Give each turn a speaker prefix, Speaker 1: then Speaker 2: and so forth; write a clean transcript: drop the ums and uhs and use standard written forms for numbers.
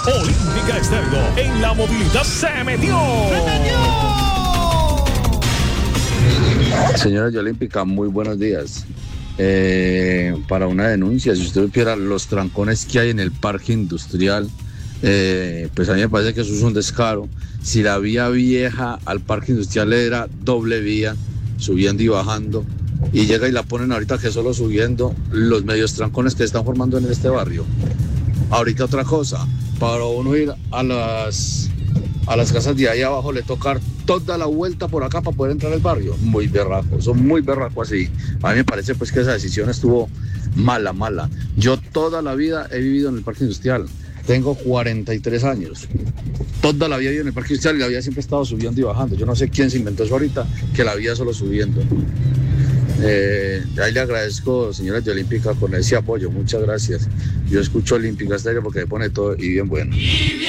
Speaker 1: Olímpica Estéreo en la movilidad se metió.
Speaker 2: Señora de Olímpica, muy buenos días. Para una denuncia, si usted supiera los trancones que hay en el parque industrial, pues a mí me parece que eso es un descaro. Si la vía vieja al parque industrial era doble vía, subiendo y bajando, y llega y la ponen ahorita que solo subiendo, los medios trancones que se están formando en este barrio. Ahorita otra cosa, para uno ir a las casas de ahí abajo le tocar toda la vuelta por acá para poder entrar al barrio. Muy berraco, son muy berracos así. A mí me parece pues que esa decisión estuvo mala. Yo toda la vida he vivido en el parque industrial, tengo 43 años. Toda la vida he vivido en el parque industrial y la vía siempre ha estado subiendo y bajando. Yo no sé quién se inventó eso ahorita, que la vía solo subiendo. Ahí le agradezco, señora de Olímpica, con ese apoyo, muchas gracias. Yo escucho Olímpica Estéreo porque me pone todo y bien bueno.